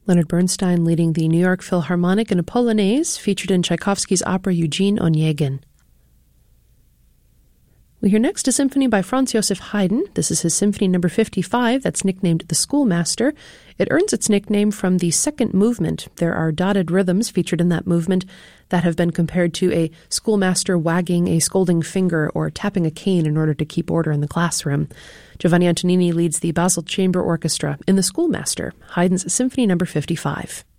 Leonard Bernstein leading the New York Philharmonic in a Polonaise featured in Tchaikovsky's opera Eugene Onegin. We hear next a symphony by Franz Joseph Haydn. This is his Symphony No. 55, that's nicknamed The Schoolmaster. It earns its nickname from the second movement. There are dotted rhythms featured in that movement that have been compared to a schoolmaster wagging a scolding finger or tapping a cane in order to keep order in the classroom. Giovanni Antonini leads the Basel Chamber Orchestra in The Schoolmaster, Haydn's Symphony No. 55.